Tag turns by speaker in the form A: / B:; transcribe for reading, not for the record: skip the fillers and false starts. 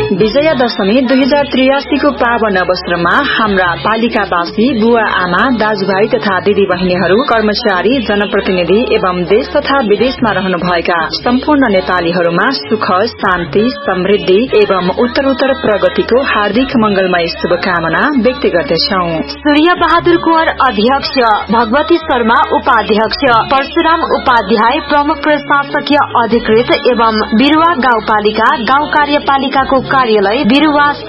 A: विजयादशमी 2083 को पावन अवसरमा हाम्रा पालिकावासी, बुवा आमा, दाजुभाइ तथा दिदी बहिनीहरू, कर्मचारी, जनप्रतिनिधि एवं देश तथा विदेशमा रहनुभएका सम्पूर्ण नेपालीहरूमा सुख, शान्ति, समृद्धि एवं उत्तरोत्तर प्रगतिको हार्दिक मंगलमय शुभकामना व्यक्त गर्दछौ।
B: सूर्य बहादुर कुंवर अध्यक्ष, भगवती शर्मा उपाध्यक्ष, परशुराम उपाध्याय प्रमुख प्रशासकीय अधिकृत एवं बिरुवा गाउँपालिका गाउँ कार्यपालिकाको कार्यालय बिरुवा